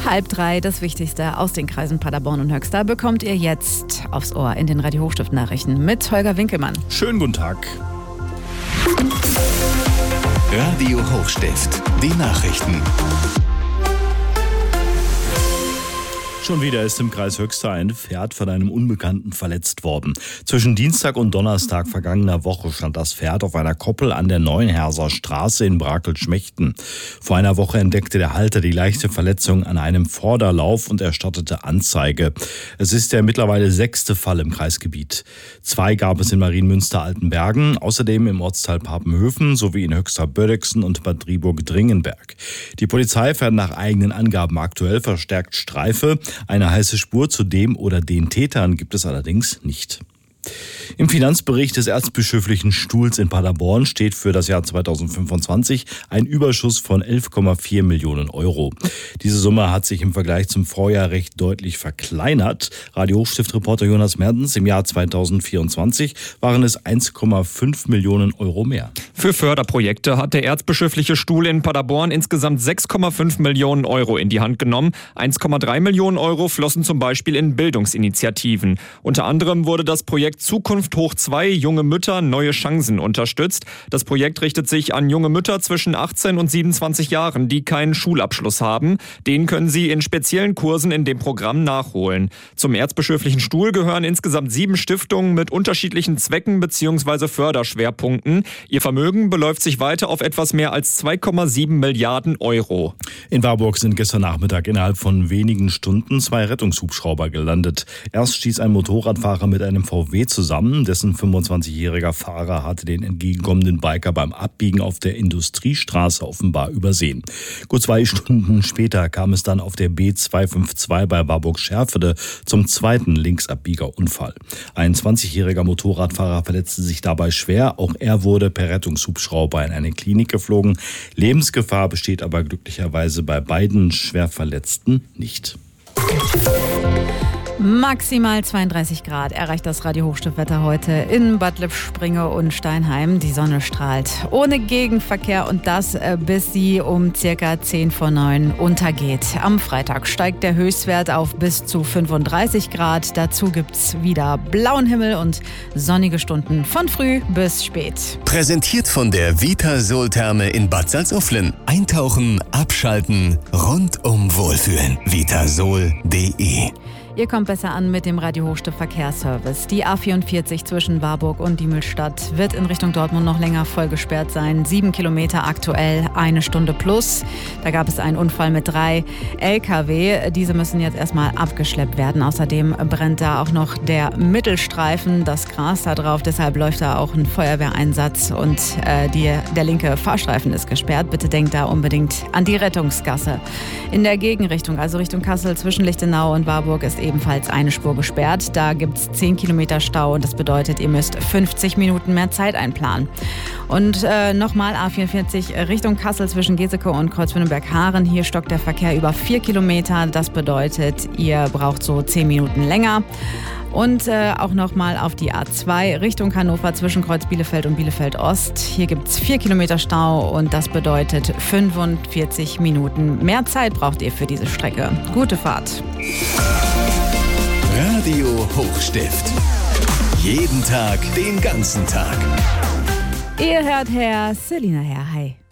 2:30. Das Wichtigste aus den Kreisen Paderborn und Höxter bekommt ihr jetzt aufs Ohr in den Radio Hochstift-Nachrichten mit Holger Winkelmann. Schönen guten Tag. Radio Hochstift, die Nachrichten. Schon wieder ist im Kreis Höxter ein Pferd von einem Unbekannten verletzt worden. Zwischen Dienstag und Donnerstag vergangener Woche stand das Pferd auf einer Koppel an der Neuenherser Straße in Brakel-Schmechten. Vor einer Woche entdeckte der Halter die leichte Verletzung an einem Vorderlauf und erstattete Anzeige. Es ist der mittlerweile 6. Fall im Kreisgebiet. 2 gab es in Marienmünster-Altenbergen, außerdem im Ortsteil Papenhöfen sowie in Höxter-Bödexen und Bad Driburg-Dringenberg. Die Polizei fährt nach eigenen Angaben aktuell verstärkt Streife. Eine heiße Spur zu dem oder den Tätern gibt es allerdings nicht. Im Finanzbericht des Erzbischöflichen Stuhls in Paderborn steht für das Jahr 2025 ein Überschuss von 11,4 Millionen Euro. Diese Summe hat sich im Vergleich zum Vorjahr recht deutlich verkleinert. Radio Hochstift-Reporter Jonas Mertens: Im Jahr 2024 waren es 1,5 Millionen Euro mehr. Für Förderprojekte hat der Erzbischöfliche Stuhl in Paderborn insgesamt 6,5 Millionen Euro in die Hand genommen. 1,3 Millionen Euro flossen zum Beispiel in Bildungsinitiativen. Unter anderem wurde das Projekt Zukunft hoch 2, junge Mütter, neue Chancen unterstützt. Das Projekt richtet sich an junge Mütter zwischen 18 und 27 Jahren, die keinen Schulabschluss haben. Den können sie in speziellen Kursen in dem Programm nachholen. Zum Erzbischöflichen Stuhl gehören insgesamt 7 Stiftungen mit unterschiedlichen Zwecken bzw. Förderschwerpunkten. Ihr Vermögen beläuft sich weiter auf etwas mehr als 2,7 Milliarden Euro. In Warburg sind gestern Nachmittag innerhalb von wenigen Stunden 2 Rettungshubschrauber gelandet. Erst stieß ein Motorradfahrer mit einem VW zusammen. Dessen 25-jähriger Fahrer hatte den entgegenkommenden Biker beim Abbiegen auf der Industriestraße offenbar übersehen. Gut 2 Stunden später kam es dann auf der B252 bei Warburg-Scherfede zum zweiten Linksabbiegerunfall. Ein 20-jähriger Motorradfahrer verletzte sich dabei schwer. Auch er wurde per Rettungshubschrauber in eine Klinik geflogen. Lebensgefahr besteht aber glücklicherweise bei beiden Schwerverletzten nicht. Maximal 32 Grad erreicht das Radio Hochstift-Wetter heute in Bad Lippspringe und Steinheim. Die Sonne strahlt ohne Gegenverkehr und das bis sie um circa 10 vor 9 untergeht. Am Freitag steigt der Höchstwert auf bis zu 35 Grad. Dazu gibt's wieder blauen Himmel und sonnige Stunden von früh bis spät. Präsentiert von der Vitasol-Therme in Bad Salzuflen. Eintauchen, abschalten, rundum wohlfühlen. Vitasol.de. Ihr kommt besser an mit dem Radio Hochstift Verkehrsservice. Die A44 zwischen Warburg und Diemelsstadt wird in Richtung Dortmund noch länger voll gesperrt sein. 7 Kilometer aktuell, 1 Stunde plus. Da gab es einen Unfall mit 3 LKW. Diese müssen jetzt erstmal abgeschleppt werden. Außerdem brennt da auch noch der Mittelstreifen, das Gras da drauf. Deshalb läuft da auch ein Feuerwehreinsatz und der linke Fahrstreifen ist gesperrt. Bitte denkt da unbedingt an die Rettungsgasse. In der Gegenrichtung, also Richtung Kassel zwischen Lichtenau und Warburg, ist ebenfalls eine Spur gesperrt. Da gibt es 10 Kilometer Stau und das bedeutet, ihr müsst 50 Minuten mehr Zeit einplanen. Und nochmal A44 Richtung Kassel zwischen Geseke und Kreuzwürdenberg-Haaren. Hier stockt der Verkehr über 4 Kilometer. Das bedeutet, ihr braucht so 10 Minuten länger. Und auch nochmal auf die A2 Richtung Hannover zwischen Kreuz Bielefeld und Bielefeld Ost. Hier gibt es 4 Kilometer Stau und das bedeutet 45 Minuten mehr Zeit braucht ihr für diese Strecke. Gute Fahrt. Radio Hochstift. Jeden Tag, den ganzen Tag. Ihr hört Selina Herr. Hi.